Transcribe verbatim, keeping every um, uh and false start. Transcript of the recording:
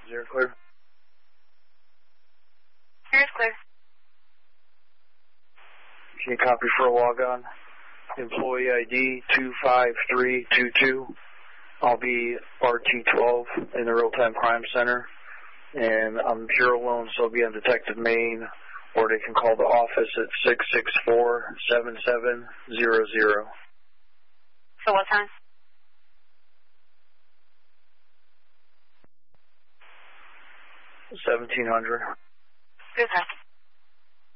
Zero clear. Here's clear. Can you copy for a log on? Employee I D two five three two two. I'll be R T twelve in the Real-Time Crime Center. And I'm here alone, so I'll be on Detective Main, or they can call the office at six six four, seven seven zero zero. So what time? seventeen hundred. Good time.